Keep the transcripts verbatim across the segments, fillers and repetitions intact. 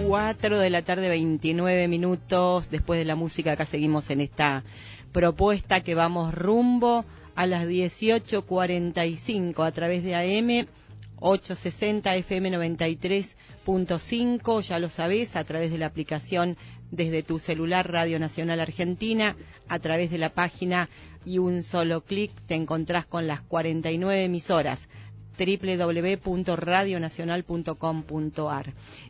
cuatro de la tarde, veintinueve minutos. Después de la música, acá seguimos en esta propuesta que vamos rumbo a las dieciocho cuarenta y cinco a través de A M ochocientos sesenta, F M noventa y tres punto cinco, ya lo sabés, a través de la aplicación desde tu celular Radio Nacional Argentina, a través de la página y un solo clic te encontrás con las cuarenta y nueve emisoras doble u doble u doble u punto radio nacional punto com punto a r.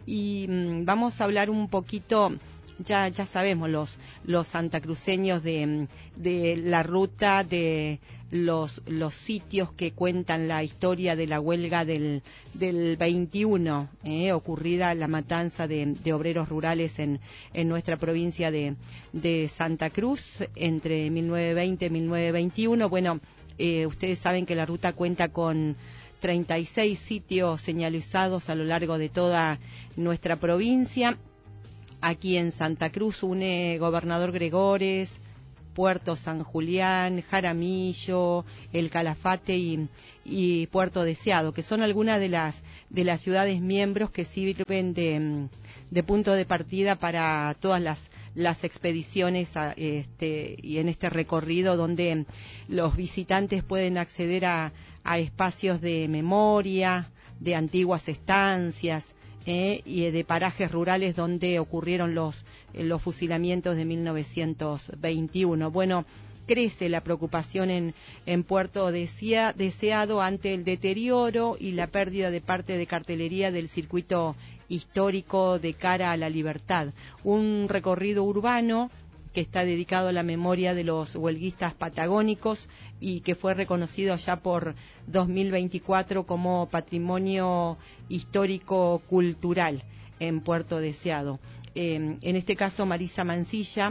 Y mmm, vamos a hablar un poquito, ya ya sabemos los los santacruceños de, de la ruta, de los los sitios que cuentan la historia de la huelga del del veintiuno, eh, ocurrida la matanza de, de obreros rurales en en nuestra provincia de de Santa Cruz entre mil novecientos veinte y mil novecientos veintiuno. Bueno, eh, ustedes saben que la ruta cuenta con treinta y seis sitios señalizados a lo largo de toda nuestra provincia. Aquí en Santa Cruz une Gobernador Gregores, Puerto San Julián, Jaramillo, El Calafate y, y Puerto Deseado, que son algunas de las de las ciudades miembros que sirven de, de punto de partida para todas las las expediciones a, este, y en este recorrido donde los visitantes pueden acceder a, a espacios de memoria, de antiguas estancias, Eh, y de parajes rurales donde ocurrieron los, los fusilamientos de mil novecientos veintiuno. Bueno, crece la preocupación en, en Puerto Desea, Deseado ante el deterioro y la pérdida de parte de cartelería del circuito histórico de cara a la libertad. Un recorrido urbano que está dedicado a la memoria de los huelguistas patagónicos y que fue reconocido allá por dos mil veinticuatro como patrimonio histórico cultural en Puerto Deseado. Eh, en este caso, Marisa Mancilla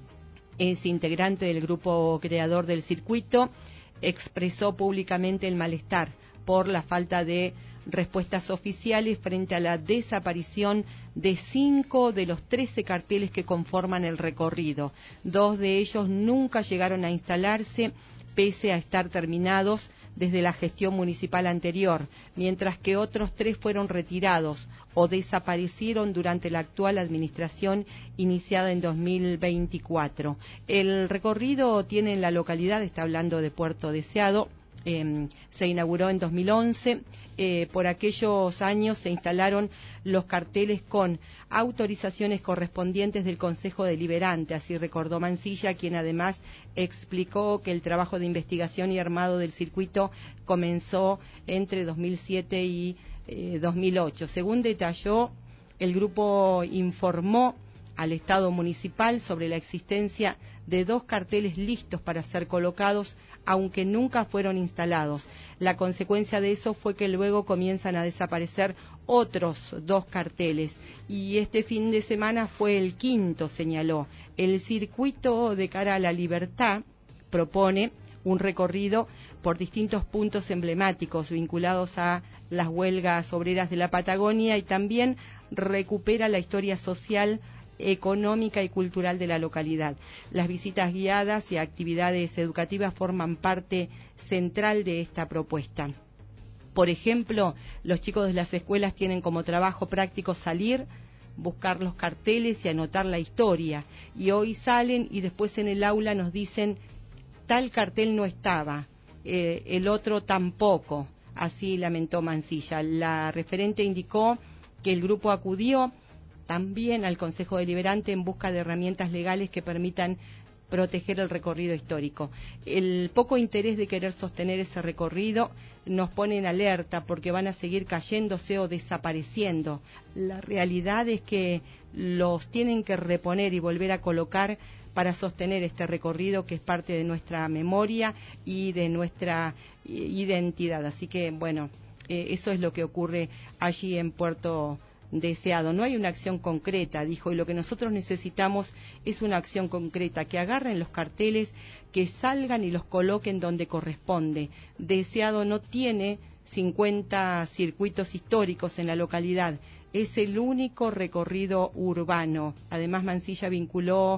es integrante del grupo creador del circuito, expresó públicamente el malestar por la falta de respuestas oficiales frente a la desaparición de cinco de los trece carteles que conforman el recorrido. Dos de ellos nunca llegaron a instalarse, pese a estar terminados desde la gestión municipal anterior, mientras que otros tres fueron retirados o desaparecieron durante la actual administración iniciada en dos mil veinticuatro. El recorrido tiene en la localidad, está hablando de Puerto Deseado, eh, se inauguró en dos mil once. Eh, por aquellos años se instalaron los carteles con autorizaciones correspondientes del Consejo Deliberante, así recordó Mancilla, quien además explicó que el trabajo de investigación y armado del circuito comenzó entre dos mil siete y eh, dos mil ocho. Según detalló, el grupo informó al Estado municipal sobre la existencia de dos carteles listos para ser colocados, aunque nunca fueron instalados. La consecuencia de eso fue que luego comienzan a desaparecer otros dos carteles, y este fin de semana fue el quinto, señaló. El circuito de cara a la libertad propone un recorrido por distintos puntos emblemáticos vinculados a las huelgas obreras de la Patagonia y también recupera la historia social, económica y cultural de la localidad. Las visitas guiadas y actividades educativas forman parte central de esta propuesta. Por ejemplo, los chicos de las escuelas tienen como trabajo práctico salir, buscar los carteles y anotar la historia. Y hoy salen y después en el aula nos dicen, tal cartel no estaba, eh, el otro tampoco. Así lamentó Mancilla. La referente indicó que el grupo acudió también al Consejo Deliberante en busca de herramientas legales que permitan proteger el recorrido histórico. El poco interés de querer sostener ese recorrido nos pone en alerta porque van a seguir cayéndose o desapareciendo. La realidad es que los tienen que reponer y volver a colocar para sostener este recorrido que es parte de nuestra memoria y de nuestra identidad. Así que, bueno, eh, eso es lo que ocurre allí en Puerto Deseado. No hay una acción concreta, dijo, y lo que nosotros necesitamos es una acción concreta, que agarren los carteles, que salgan y los coloquen donde corresponde. Deseado no tiene cincuenta circuitos históricos en la localidad, es el único recorrido urbano. Además, Mancilla vinculó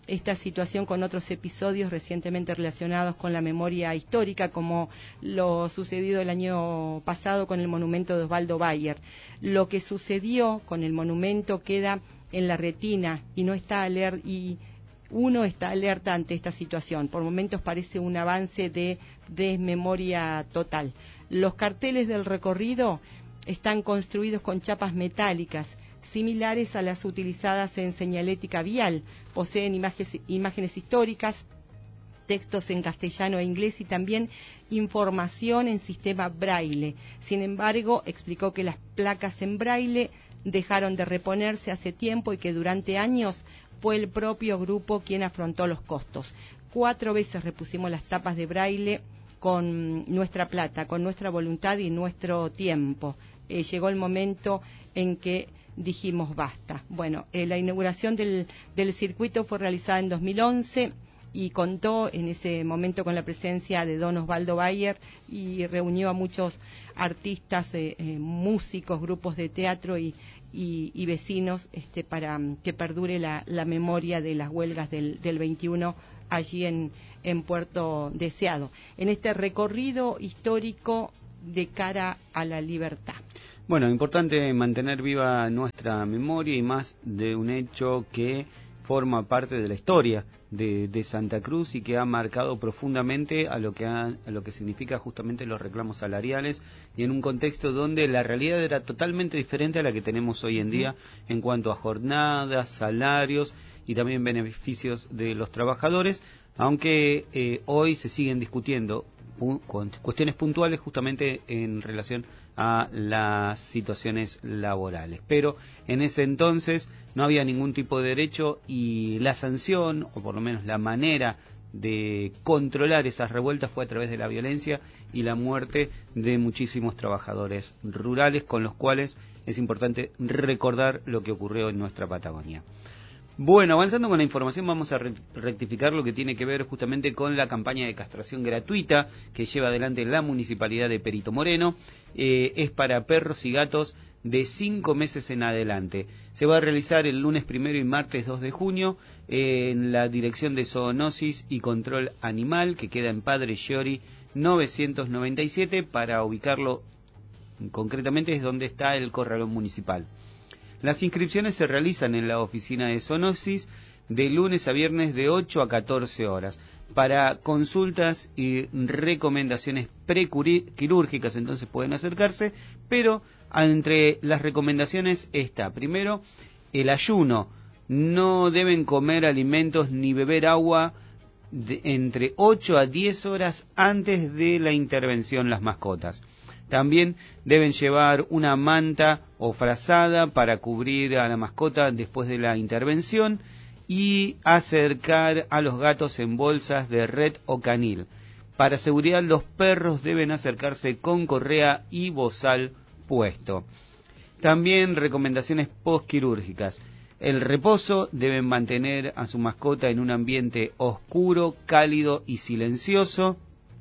esta situación con otros episodios recientemente relacionados con la memoria histórica, como lo sucedido el año pasado con el monumento de Osvaldo Bayer. Lo que sucedió con el monumento queda en la retina y no está alerta, y uno está alerta ante esta situación. Por momentos parece un avance de desmemoria total. Los carteles del recorrido están construidos con chapas metálicas, similares a las utilizadas en señalética vial. Poseen imágenes, imágenes históricas, textos en castellano e inglés y también información en sistema braille. Sin embargo, explicó que las placas en braille dejaron de reponerse hace tiempo y que durante años fue el propio grupo quien afrontó los costos. Cuatro veces repusimos las tapas de braille con nuestra plata, con nuestra voluntad y nuestro tiempo. Eh, llegó el momento en que dijimos basta. Bueno, eh, la inauguración del, del circuito fue realizada en dos mil once y contó en ese momento con la presencia de don Osvaldo Bayer y reunió a muchos artistas, eh, eh, músicos, grupos de teatro y, y, y vecinos este, para um, que perdure la, la memoria de las huelgas del, del veintiuno allí en, en Puerto Deseado, en este recorrido histórico de cara a la libertad. Bueno, importante mantener viva nuestra memoria y más de un hecho que forma parte de la historia de, de Santa Cruz y que ha marcado profundamente a lo que ha, a lo que significa justamente los reclamos salariales y en un contexto donde la realidad era totalmente diferente a la que tenemos hoy en día en cuanto a jornadas, salarios y también beneficios de los trabajadores, aunque eh, hoy se siguen discutiendo con cuestiones puntuales justamente en relación a las situaciones laborales. Pero en ese entonces no había ningún tipo de derecho y la sanción, o por lo menos la manera de controlar esas revueltas fue a través de la violencia y la muerte de muchísimos trabajadores rurales, con los cuales es importante recordar lo que ocurrió en nuestra Patagonia. Bueno, avanzando con la información, vamos a rectificar lo que tiene que ver justamente con la campaña de castración gratuita que lleva adelante la Municipalidad de Perito Moreno. Eh, es para perros y gatos de cinco meses en adelante. Se va a realizar el lunes primero y martes dos de junio eh, en la Dirección de Zoonosis y Control Animal, que queda en Padre Giori novecientos noventa y siete. Para ubicarlo concretamente es donde está el corralón municipal. Las inscripciones se realizan en la oficina de Zoonosis de lunes a viernes de ocho a catorce horas. Para consultas y recomendaciones prequirúrgicas entonces pueden acercarse, pero entre las recomendaciones está, primero, el ayuno. No deben comer alimentos ni beber agua de entre ocho a diez horas antes de la intervención las mascotas. También deben llevar una manta o frazada para cubrir a la mascota después de la intervención y acercar a los gatos en bolsas de red o canil. Para seguridad, los perros deben acercarse con correa y bozal puesto. También recomendaciones postquirúrgicas. El reposo, deben mantener a su mascota en un ambiente oscuro, cálido y silencioso.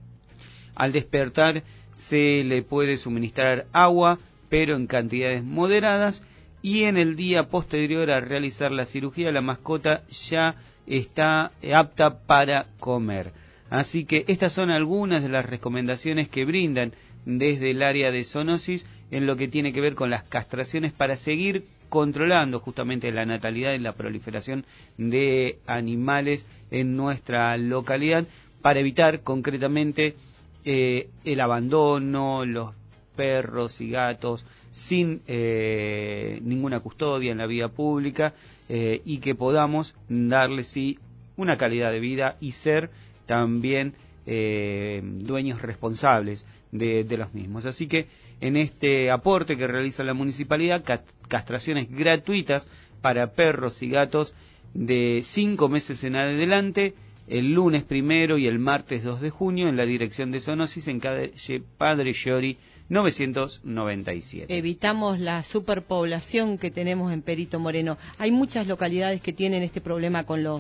Al despertar, se le puede suministrar agua, pero en cantidades moderadas, y en el día posterior a realizar la cirugía la mascota ya está apta para comer. Así que estas son algunas de las recomendaciones que brindan desde el área de zoonosis en lo que tiene que ver con las castraciones para seguir controlando justamente la natalidad y la proliferación de animales en nuestra localidad, para evitar concretamente Eh, el abandono, los perros y gatos sin eh, ninguna custodia en la vía pública eh, y que podamos darles sí una calidad de vida y ser también eh, dueños responsables de, de los mismos. Así que en este aporte que realiza la municipalidad, castraciones gratuitas para perros y gatos de cinco meses en adelante, el lunes primero y el martes dos de junio en la Dirección de Zoonosis en calle Padre Giori novecientos noventa y siete. Evitamos la superpoblación que tenemos en Perito Moreno. Hay muchas localidades que tienen este problema con los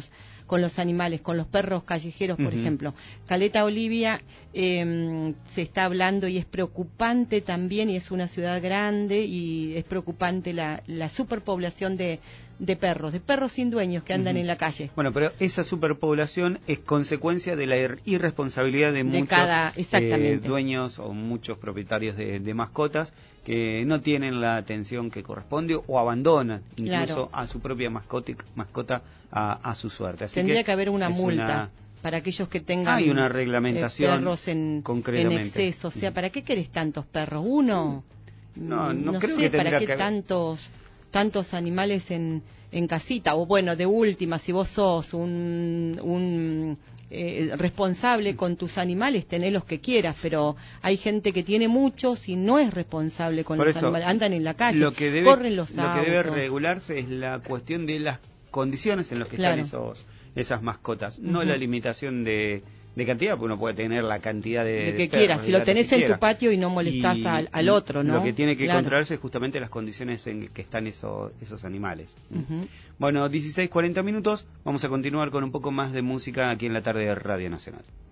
con los animales, con los perros callejeros, por uh-huh. ejemplo. Caleta Olivia eh, se está hablando y es preocupante también, y es una ciudad grande, y es preocupante la, la superpoblación de, de perros, de perros sin dueños que andan uh-huh. en la calle. Bueno, pero esa superpoblación es consecuencia de la ir- irresponsabilidad de, de muchos cada, eh, dueños o muchos propietarios de, de mascotas que no tienen la atención que corresponde o abandonan incluso claro. a su propia mascota, mascota a, a su suerte. Así Tendría que, que haber una multa una... para aquellos que tengan hay una reglamentación eh, perros en, en exceso. O sea, ¿para qué querés tantos perros? Uno, no, no, no creo sé, que ¿para qué que... tantos tantos animales en, en casita? O bueno, de última, si vos sos un... un Eh, responsable con tus animales, tenés los que quieras, pero hay gente que tiene muchos y no es responsable con Por los eso, animales, andan en la calle, lo que debe, corren los lo autos. que debe regularse es la cuestión de las condiciones en las que claro. están esos esas mascotas, uh-huh. no la limitación de, de cantidad, porque uno puede tener la cantidad de, de que de quieras, perros, si lo tenés en quiera. tu patio y no molestás y al, al otro, ¿no? Lo que tiene que claro. controlarse es justamente las condiciones en que están esos, esos animales. Uh-huh. Bueno, dieciséis cuarenta minutos, vamos a continuar con un poco más de música aquí en la tarde de Radio Nacional.